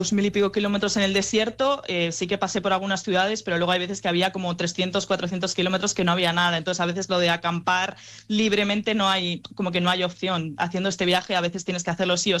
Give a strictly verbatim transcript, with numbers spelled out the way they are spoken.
dos mil y pico kilómetros en el desierto, eh, sí que pasé por algunas ciudades, pero luego hay veces que había como trescientos, cuatrocientos kilómetros que no había nada. Entonces a veces lo de acampar libremente no hay, como que no hay opción. Haciendo este viaje a veces tienes que hacerlo sí o sí.